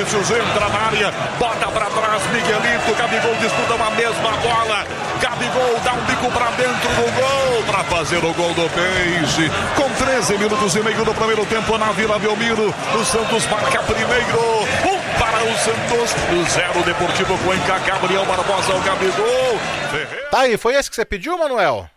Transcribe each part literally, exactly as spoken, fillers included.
Vinícius entra na área, bota pra trás, Miguelito, Gabigol disputam a mesma bola. Gabigol dá um bico pra dentro do gol, pra fazer o gol do Peixe. Com treze minutos e meio do primeiro tempo na Vila Belmiro, o Santos marca primeiro. Um para o Santos, zero Deportivo Cuenca, Gabriel Barbosa, o Gabigol. Tá aí, foi esse que você pediu, Manuel?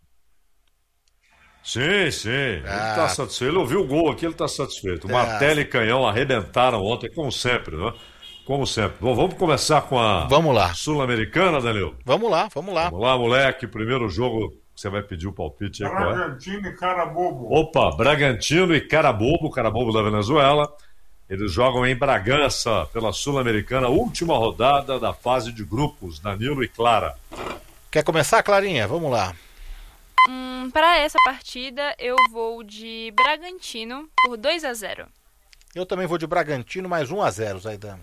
Sim, sim, ele Ah. tá satisfeito, ele ouviu o gol aqui, ele tá satisfeito. Tá. Martelo e Canhão arrebentaram ontem, como sempre, né? Como sempre. Bom, vamos começar com a Vamos lá. Sul-Americana, Danilo? Vamos lá, vamos lá. Vamos lá, moleque, primeiro jogo, você vai pedir o palpite aí, qual é? Bragantino e Carabobo. Opa, Bragantino e Carabobo, Carabobo da Venezuela. Eles jogam em Bragança pela Sul-Americana, última rodada da fase de grupos, Danilo e Clara. Quer começar, Clarinha? Vamos lá. Hum, para essa partida, eu vou de Bragantino por dois a zero. Eu também vou de Bragantino, mais um a zero, Zaidan.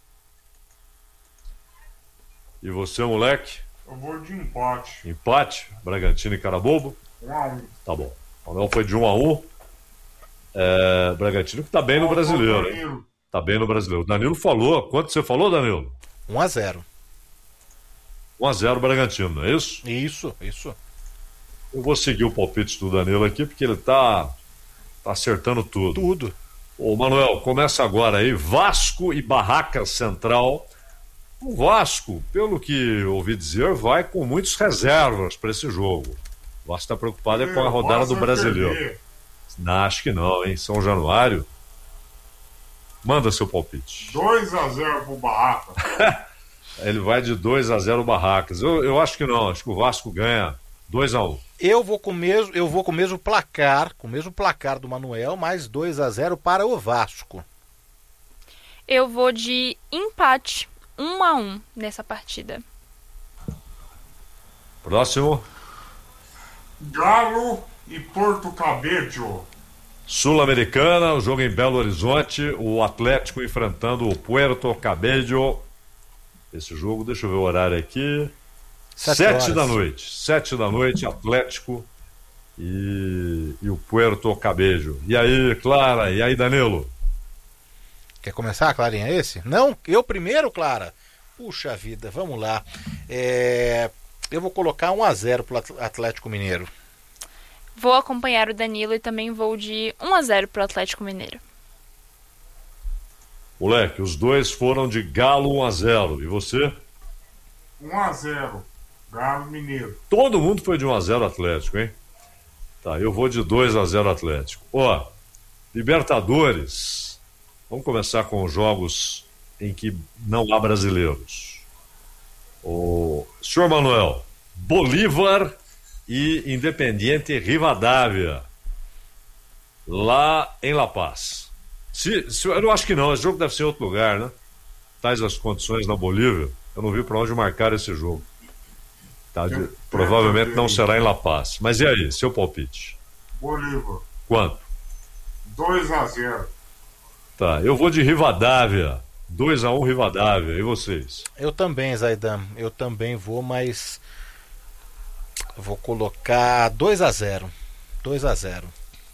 E você, moleque? Eu vou de empate. Empate, Bragantino e Carabobo. Um a um. Tá bom. O Manuel foi de um a um. É, Bragantino que tá bem no brasileiro, hein? Danilo. Tá bem no brasileiro. O Danilo falou. Quanto você falou, Danilo? um a zero. um a zero Bragantino, não é isso? Isso, isso. Eu vou seguir o palpite do Danilo aqui, porque ele tá, tá acertando tudo. Tudo. Ô, Manuel, começa agora aí. Vasco e Barracas Central. O Vasco, pelo que ouvi dizer, vai com muitas reservas para esse jogo. O Vasco está preocupado é com a rodada do Brasileiro. Não, acho que não, hein? São Januário. Manda seu palpite. dois a zero pro Barraca. Ele vai de dois a zero Barracas. Eu, eu acho que não, acho que o Vasco ganha dois a um. Eu vou com o mesmo, eu vou com o mesmo placar, com o mesmo placar do Manuel, mais dois a zero para o Vasco. Eu vou de empate um a um nessa partida. Próximo. Galo e Porto Cabello. Sul-Americana, o jogo em Belo Horizonte, o Atlético enfrentando o Puerto Cabello. Esse jogo, deixa eu ver o horário aqui. Sete Sete horas. da noite. Sete da noite, Atlético e, e o Puerto Cabello. E aí, Clara? E aí, Danilo? Quer começar, Clarinha, esse? Não, eu primeiro, Clara. Puxa vida, vamos lá. É, eu vou colocar um a zero para o Atlético Mineiro. Vou acompanhar o Danilo e também vou de um a zero pro Atlético Mineiro. Moleque, os dois foram de Galo um a zero. E você? um a zero. Galo Mineiro. Todo mundo foi de um a zero Atlético, hein? Tá, eu vou de dois a zero Atlético. Ó, Libertadores. Vamos começar com os jogos em que não há brasileiros. O senhor Manuel, Bolívar e Independiente Rivadavia, lá em La Paz. Se, se, eu acho que não, esse jogo deve ser em outro lugar, né? Tais as condições na Bolívia, eu não vi para onde marcar esse jogo. Tá, de, provavelmente não será em La Paz. Mas e aí, seu palpite? Bolívar. Quanto? dois a zero. Tá, eu vou de Rivadavia. dois a um Rivadavia. E vocês? Eu também, Zaidan. Eu também vou, mas vou colocar dois a zero. dois a zero.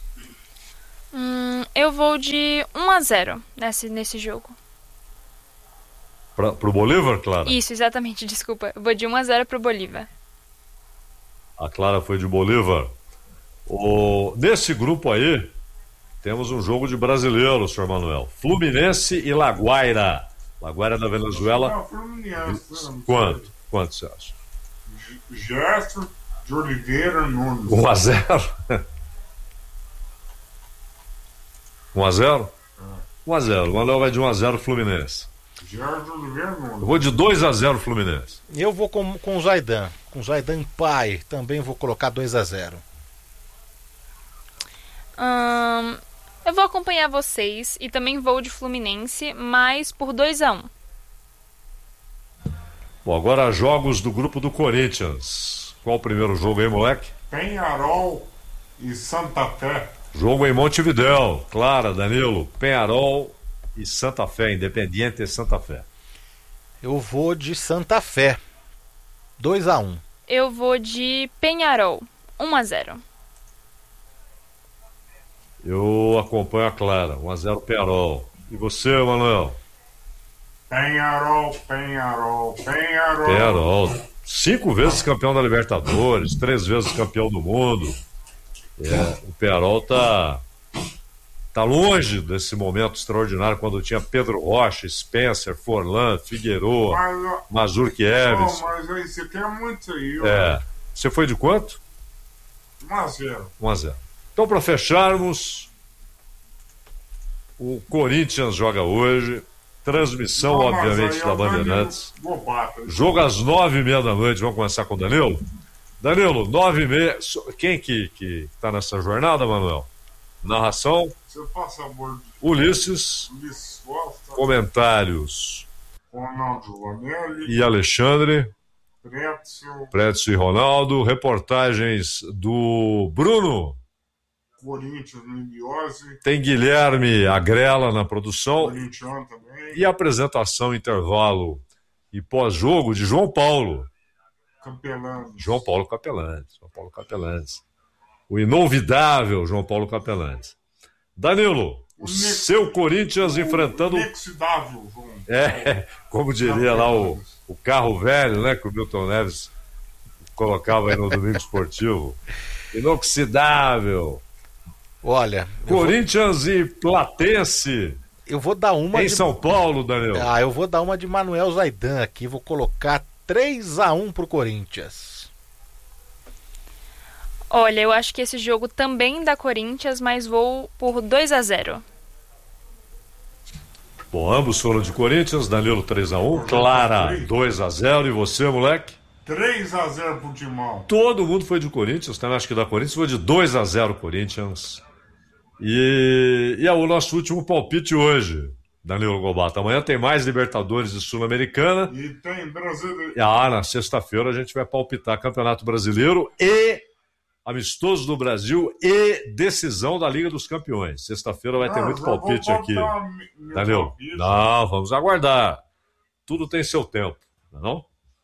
Hum, eu vou de um a zero nesse, nesse jogo. Pra, pro Bolívar, Clara? Isso, exatamente, desculpa. Eu vou de um a zero pro Bolívar. A Clara foi de Bolívar. O... Nesse grupo aí, temos um jogo de brasileiro, senhor Manuel. Fluminense e Laguaira. Laguaira da Venezuela. Não, Fluminense. Né? Quanto? Quanto você acha? Gerson de Oliveira Nunes. um a zero? um a zero? um a zero. O Manuel vai de um a zero Fluminense. Gerson de Oliveira Nunes. Eu vou de dois a zero Fluminense. Eu vou com, com o Zaidan. Com o Zaidan pai. Também vou colocar dois a zero. Hum, eu vou acompanhar vocês e também vou de Fluminense, mas por dois a um. Bom, agora jogos do grupo do Corinthians. Qual o primeiro jogo aí, moleque? Penharol e Santa Fé. Jogo em Montevidéu. Clara, Danilo, Penharol e Santa Fé, Independiente e Santa Fé. Eu vou de Santa Fé. dois a um. Eu vou de Penharol, um a zero. Eu acompanho a Clara, um a zero Penharol. E você, Manuel? Penharol, Penharol, Penharol. Penharol. Cinco vezes campeão da Libertadores, três vezes campeão do mundo. É, o Penharol tá, tá longe desse momento extraordinário quando tinha Pedro Rocha, Spencer, Forlan, Figueroa, Mas, Mazurkiewicz. oh, mas aí você quer muito aí, ó. É. Você foi de quanto? um a zero. um a zero. Então, para fecharmos, o Corinthians joga hoje. Transmissão, Não, obviamente, aí é da o Bandeirantes. Danilo Lobato. Jogo às nove e meia da noite. Vamos começar com o Danilo? Danilo, nove e meia. Quem que, que tá nessa jornada, Manuel? Narração, Você faz favor de Ulisses. Ulisses Costa, Comentários, Ronaldo Vanelli, e Alexandre, Pretzel, Prédio e Ronaldo. Reportagens do Bruno. Corinthians, Lindiose, Tem Guilherme Agrela na produção. Corinthians também, E apresentação, intervalo e pós-jogo de João Paulo. Capelano. João Paulo Capelães. João Paulo Capelães. O inovidável João Paulo Capelães. Danilo, o, O seu Nex- Corinthians o enfrentando. Inoxidável, João. É, como diria lá o, o carro velho, né? Que o Milton Neves colocava aí no Domingo Esportivo. Inoxidável. Olha, eu vou, Corinthians e Platense. eu vou dar uma Em de... São Paulo, Danilo. Ah, eu vou dar uma de Manuel Zaidan aqui, vou colocar três a um pro Corinthians. Olha, eu acho que esse jogo também dá Corinthians, mas vou por dois a zero. Bom, ambos foram de Corinthians. Danilo três a um. Clara dois a zero. E você, moleque? três a zero pro Timão. Todo mundo foi de Corinthians, também acho que da Corinthians foi de dois a zero Corinthians. E, e é o nosso último palpite hoje, Danilo Gobato. Amanhã tem mais Libertadores e Sul-Americana. E tem Brasileiro. Ah, na sexta-feira a gente vai palpitar Campeonato Brasileiro e Amistoso do Brasil e decisão da Liga dos Campeões. Sexta-feira vai ter Ah, muito eu vou palpite aqui. botar meu Danilo, palpite. não, vamos aguardar. Tudo tem seu tempo, não é não?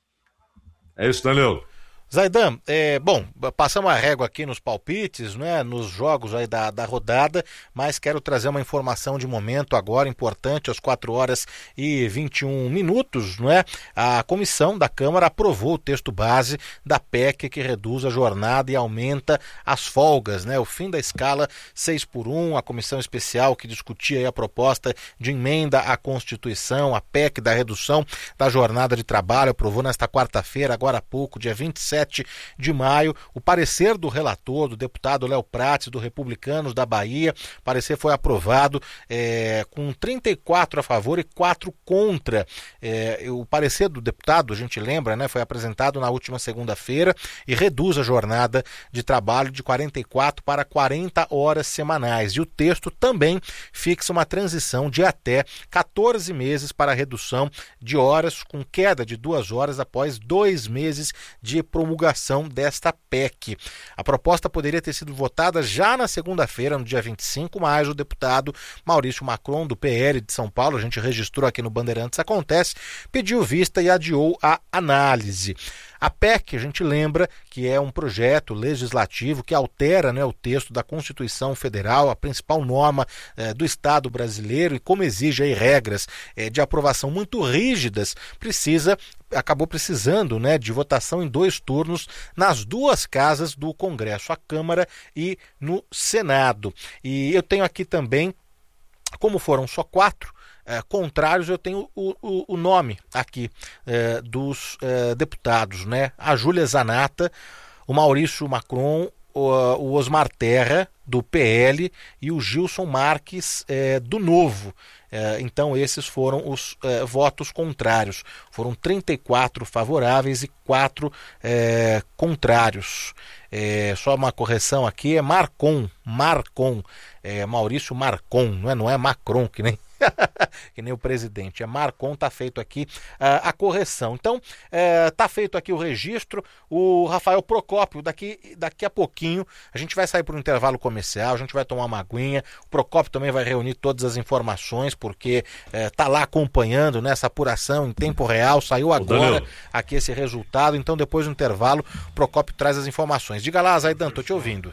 É isso, Danilo. Zaidan, é, bom, passamos a régua aqui nos palpites, né, nos jogos aí da, da rodada, mas quero trazer uma informação de momento agora importante, às quatro horas e vinte e um minutos, não é? A comissão da Câmara aprovou o texto base da P E C que reduz a jornada e aumenta as folgas, né? O fim da escala seis por um, a comissão especial que discutia aí a proposta de emenda à Constituição, a P E C da redução da jornada de trabalho, aprovou nesta quarta-feira, agora há pouco, dia vinte e sete de maio, o parecer do relator, do deputado Léo Prates, do Republicanos da Bahia. O parecer foi aprovado é, com trinta e quatro a favor e quatro contra. É, o parecer do deputado, a gente lembra, né, foi apresentado na última segunda-feira e reduz a jornada de trabalho de quarenta e quatro para quarenta horas semanais. E o texto também fixa uma transição de até quatorze meses para a redução de horas, com queda de duas horas após dois meses de promulgação desta P E C. A proposta poderia ter sido votada já na segunda-feira, no dia vinte e cinco, mas o deputado Maurício Macron, do P L de São Paulo, a gente registrou aqui no Bandeirantes Acontece, pediu vista e adiou a análise. A P E C, a gente lembra que é um projeto legislativo que altera, né, o texto da Constituição Federal, a principal norma eh, do Estado brasileiro, e como exige aí regras eh, de aprovação muito rígidas, precisa acabou precisando, né, de votação em dois turnos nas duas casas do Congresso, a Câmara e no Senado. E eu tenho aqui também, como foram só quatro É, contrários, eu tenho o, o, o nome aqui é, dos é, deputados, né? A Júlia Zanata, o Maurício Macron, o, o Osmar Terra, do P L, e o Gilson Marques, é, do Novo. É, então esses foram os é, votos contrários. Foram trinta e quatro favoráveis e quatro é, contrários. É, só uma correção aqui, é Marcon, Marcon, é, Maurício Marcon, não é, não é Macron, que nem que nem o presidente, é Marcon. Tá feito aqui uh, a correção. Então, uh, tá feito aqui o registro. O Rafael Procópio, daqui, daqui a pouquinho, a gente vai sair para um intervalo comercial, a gente vai tomar uma aguinha. O Procópio também vai reunir todas as informações, porque uh, tá lá acompanhando nessa apuração em tempo real. Saiu agora aqui esse resultado. Então, depois do intervalo, o Procópio traz as informações. Diga lá, Zaidan, tô te ouvindo.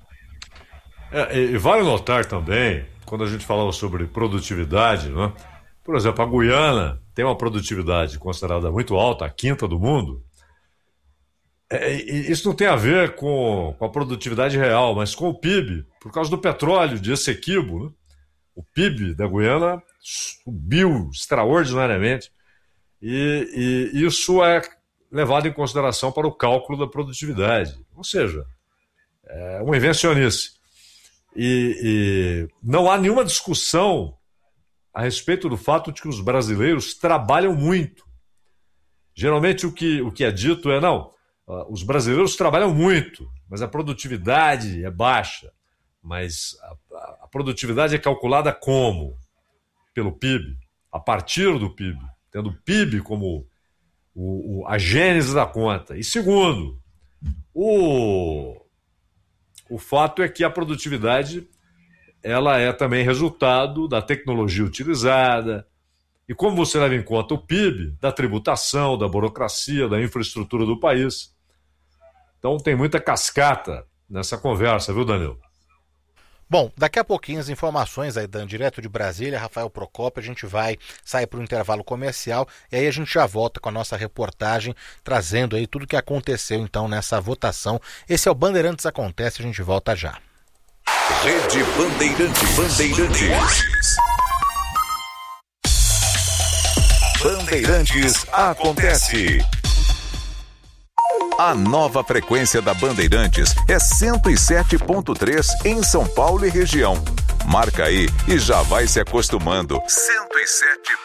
É, e vale notar também, quando a gente falava sobre produtividade, né? Por exemplo, a Guiana tem uma produtividade considerada muito alta, a quinta do mundo, é, isso não tem a ver com, com a produtividade real, mas com o P I B, por causa do petróleo de Essequibo, né? O P I B da Guiana subiu extraordinariamente e, e isso é levado em consideração para o cálculo da produtividade. Ou seja, é uma invencionice. E, e não há nenhuma discussão a respeito do fato de que os brasileiros trabalham muito. Geralmente o que, o que é dito é, não, os brasileiros trabalham muito, mas a produtividade é baixa. Mas a, a produtividade é calculada como? Pelo P I B, a partir do P I B, tendo o P I B como o, o, a gênese da conta. E segundo, o, o fato é que a produtividade ela é também resultado da tecnologia utilizada. E como você leva em conta o P I B, da tributação, da burocracia, da infraestrutura do país. Então tem muita cascata nessa conversa, viu, Danilo? Bom, daqui a pouquinho as informações aí, Dan, direto de Brasília, Rafael Procópio, a gente vai sair para o intervalo comercial e aí a gente já volta com a nossa reportagem, trazendo aí tudo o que aconteceu então nessa votação. Esse é o Bandeirantes Acontece, a gente volta já. Rede Bandeirantes. Bandeirantes. Bandeirantes Acontece. A nova frequência da Bandeirantes é cento e sete ponto três em São Paulo e região. Marca aí e já vai se acostumando. cento e sete